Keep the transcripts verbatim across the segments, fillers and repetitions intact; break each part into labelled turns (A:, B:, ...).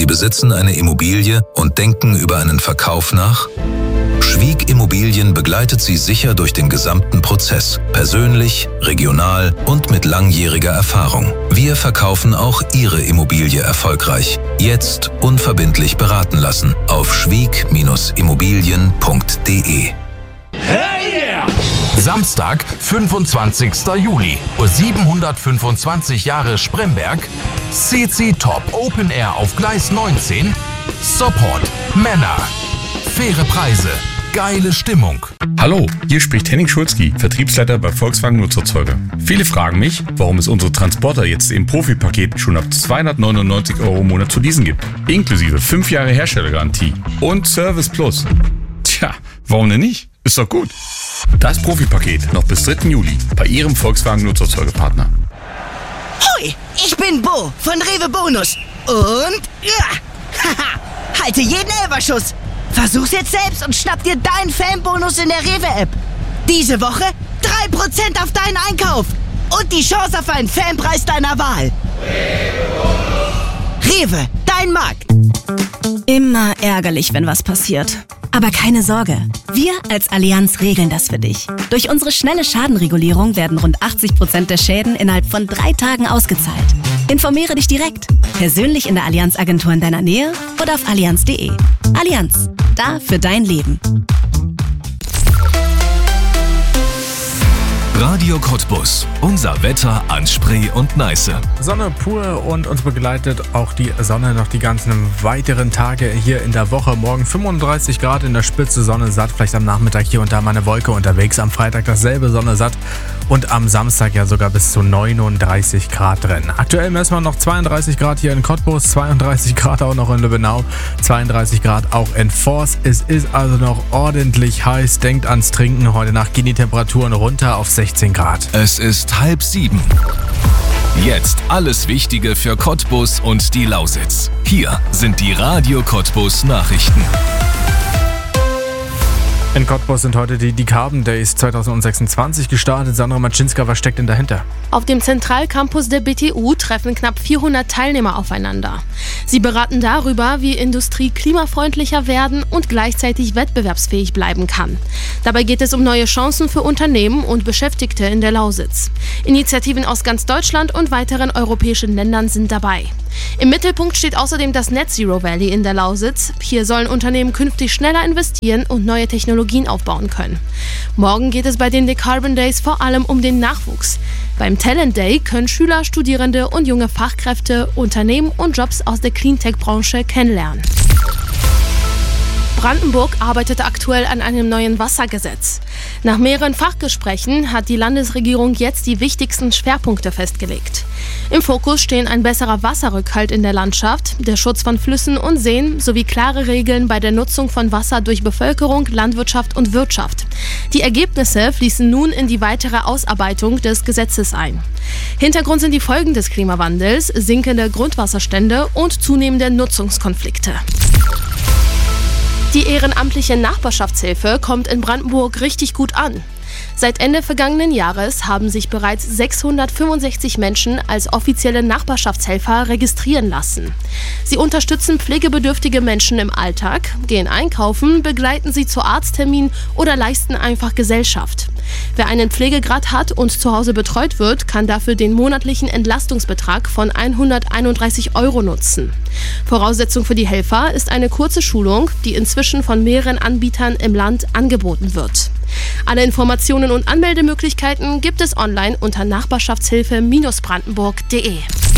A: besitzen eine Immobilie und denken über einen Verkauf nach? Schwieg Immobilien begleitet Sie sicher durch den gesamten Prozess, persönlich, regional und mit langjähriger Erfahrung. Wir verkaufen auch Ihre Immobilie erfolgreich. Jetzt unverbindlich beraten lassen auf schwieg Immobilien punkt de.
B: Hey yeah! Samstag, fünfundzwanzigster Juli, Uhr siebenhundertfünfundzwanzig Jahre Spremberg, C C Top Open Air auf Gleis neunzehn, Support, Männer, faire Preise, geile Stimmung.
C: Hallo, hier spricht Henning Schulzki, Vertriebsleiter bei Volkswagen Nutzerzeuger. Viele fragen mich, warum es unsere Transporter jetzt im Profipaket schon ab zweihundertneunundneunzig Euro im Monat zu leasen gibt, inklusive fünf Jahre Herstellergarantie und Service Plus. Tja, warum denn nicht? Ist doch gut. Das Profipaket noch bis dritten Juli bei Ihrem Volkswagen Nutzerzeugerpartner.
D: Hoi, ich bin Bo von Rewe Bonus und ja, haha, halte jeden Elferschuss. Versuch's jetzt selbst und schnapp dir deinen Fanbonus in der Rewe-App. Diese Woche drei Prozent auf deinen Einkauf und die Chance auf einen Fanpreis deiner Wahl. Rewe, dein Markt.
E: Immer ärgerlich, wenn was passiert. Aber keine Sorge, wir als Allianz regeln das für dich. Durch unsere schnelle Schadenregulierung werden rund achtzig Prozent der Schäden innerhalb von drei Tagen ausgezahlt. Informiere dich direkt, persönlich in der Allianz-Agentur in deiner Nähe oder auf allianz punkt de. Allianz, da für dein Leben.
F: Radio Cottbus. Unser Wetter an Spree und Neiße.
G: Sonne pur und uns begleitet auch die Sonne noch die ganzen weiteren Tage hier in der Woche. Morgen fünfunddreißig Grad in der Spitze, Sonne satt. Vielleicht am Nachmittag hier und da mal eine Wolke unterwegs. Am Freitag dasselbe, Sonne satt. Und am Samstag ja sogar bis zu neununddreißig Grad drin. Aktuell messen wir noch zweiunddreißig Grad hier in Cottbus, zweiunddreißig Grad auch noch in Lübbenau, zweiunddreißig Grad auch in Forst. Es ist also noch ordentlich heiß. Denkt ans Trinken. Heute Nacht gehen die Temperaturen runter auf sechzehn Grad.
F: Es ist halb sieben. Jetzt alles Wichtige für Cottbus und die Lausitz. Hier sind die Radio Cottbus Nachrichten.
G: In Cottbus sind heute die Carbon Days zweitausendsechsundzwanzig gestartet. Sandra Matschinska, was steckt denn dahinter?
H: Auf dem Zentralcampus der B T U treffen knapp vierhundert Teilnehmer aufeinander. Sie beraten darüber, wie Industrie klimafreundlicher werden und gleichzeitig wettbewerbsfähig bleiben kann. Dabei geht es um neue Chancen für Unternehmen und Beschäftigte in der Lausitz. Initiativen aus ganz Deutschland und weiteren europäischen Ländern sind dabei. Im Mittelpunkt steht außerdem das Net Zero Valley in der Lausitz. Hier sollen Unternehmen künftig schneller investieren und neue Technologien aufbauen können. Morgen geht es bei den Decarbon Days vor allem um den Nachwuchs. Beim Talent Day können Schüler, Studierende und junge Fachkräfte Unternehmen und Jobs aus der Cleantech-Branche kennenlernen. Brandenburg arbeitet aktuell an einem neuen Wassergesetz. Nach mehreren Fachgesprächen hat die Landesregierung jetzt die wichtigsten Schwerpunkte festgelegt. Im Fokus stehen ein besserer Wasserrückhalt in der Landschaft, der Schutz von Flüssen und Seen sowie klare Regeln bei der Nutzung von Wasser durch Bevölkerung, Landwirtschaft und Wirtschaft. Die Ergebnisse fließen nun in die weitere Ausarbeitung des Gesetzes ein. Hintergrund sind die Folgen des Klimawandels, sinkende Grundwasserstände und zunehmende Nutzungskonflikte. Die ehrenamtliche Nachbarschaftshilfe kommt in Brandenburg richtig gut an. Seit Ende vergangenen Jahres haben sich bereits sechshundertfünfundsechzig Menschen als offizielle Nachbarschaftshelfer registrieren lassen. Sie unterstützen pflegebedürftige Menschen im Alltag, gehen einkaufen, begleiten sie zu Arztterminen oder leisten einfach Gesellschaft. Wer einen Pflegegrad hat und zu Hause betreut wird, kann dafür den monatlichen Entlastungsbetrag von hunderteinunddreißig Euro nutzen. Voraussetzung für die Helfer ist eine kurze Schulung, die inzwischen von mehreren Anbietern im Land angeboten wird. Alle Informationen und Anmeldemöglichkeiten gibt es online unter nachbarschaftshilfe Bindestrich brandenburg punkt de.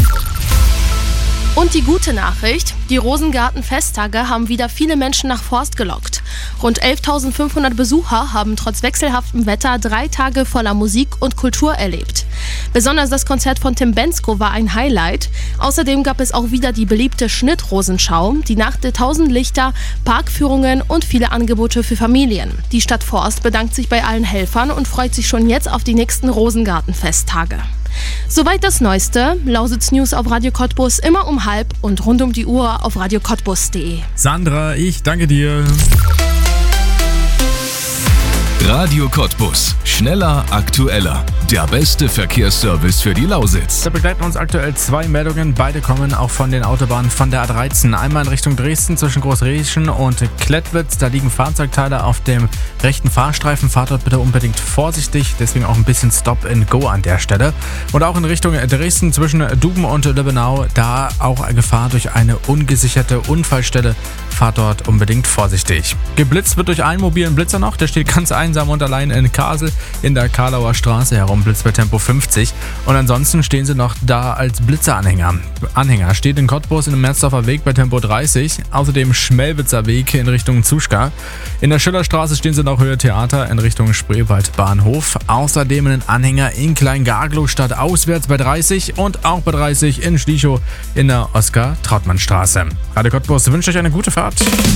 H: Und die gute Nachricht, die Rosengarten-Festtage haben wieder viele Menschen nach Forst gelockt. Rund elftausendfünfhundert Besucher haben trotz wechselhaftem Wetter drei Tage voller Musik und Kultur erlebt. Besonders das Konzert von Tim Bendzko war ein Highlight. Außerdem gab es auch wieder die beliebte Schnittrosenschau, die Nacht der Tausend Lichter, Parkführungen und viele Angebote für Familien. Die Stadt Forst bedankt sich bei allen Helfern und freut sich schon jetzt auf die nächsten Rosengarten-Festtage. Soweit das Neueste. Lausitz News auf Radio Cottbus immer um halb und rund um die Uhr auf radio cottbus punkt de.
G: Sandra, ich danke dir.
F: Radio Cottbus. Schneller, aktueller. Der beste Verkehrsservice für die Lausitz.
G: Da begleiten uns aktuell zwei Meldungen. Beide kommen auch von den Autobahnen von der A dreizehn. Einmal in Richtung Dresden zwischen Großrieschen und Klettwitz. Da liegen Fahrzeugteile auf dem rechten Fahrstreifen. Fahrt dort bitte unbedingt vorsichtig. Deswegen auch ein bisschen Stop and Go an der Stelle. Und auch in Richtung Dresden zwischen Duben und Löbenau. Da auch Gefahr durch eine ungesicherte Unfallstelle. Fahrt dort unbedingt vorsichtig. Geblitzt wird durch einen mobilen Blitzer noch. Der steht ganz einsam und allein in Kassel in der Karlauer Straße herum. Blitzt bei Tempo fünfzig. Und ansonsten stehen sie noch da als Blitzeranhänger. Anhänger steht in Cottbus in dem Merzdorfer Weg bei Tempo dreißig. Außerdem Schmelwitzer Weg in Richtung Zuschka. In der Schillerstraße stehen sie noch Höhe Theater in Richtung Spreewaldbahnhof. Außerdem einen Anhänger in Kleingarglow statt auswärts bei dreißig und auch bei dreißig in Schlichow in der Oskar-Trautmann-Straße. Radio Cottbus wünscht euch eine gute Fahrt.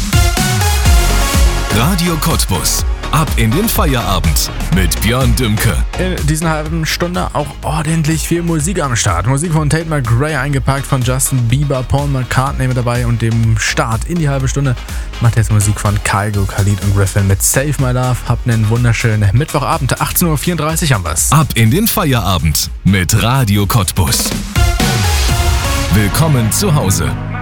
F: Radio Cottbus. Ab in den Feierabend mit Björn Dümke.
G: In dieser halben Stunde auch ordentlich viel Musik am Start. Musik von Tate McRae eingepackt, von Justin Bieber, Paul McCartney mit dabei und dem Start in die halbe Stunde macht jetzt Musik von Kygo, Khalid und Griffin mit Save My Love. Habt einen wunderschönen Mittwochabend, achtzehn Uhr vierunddreißig haben wir's.
F: Ab in den Feierabend mit Radio Cottbus. Willkommen zu Hause.